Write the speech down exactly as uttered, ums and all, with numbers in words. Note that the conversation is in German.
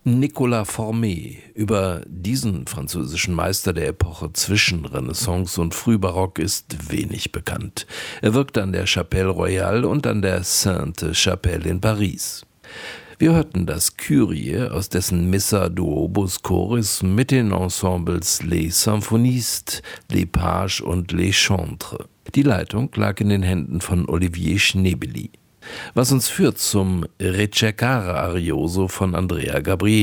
Nicolas Formet. Über diesen französischen Meister der Epoche zwischen Renaissance und Frühbarock ist wenig bekannt. Er wirkte an der Chapelle Royale und an der Sainte-Chapelle in Paris. Wir hörten das Kyrie aus dessen Missa Duobus Choris mit den Ensembles Les Symphonistes, Les Pages und Les Chantres. Die Leitung lag in den Händen von Olivier Schnebely. Was uns führt zum Ricercare Arioso von Andrea Gabrieli.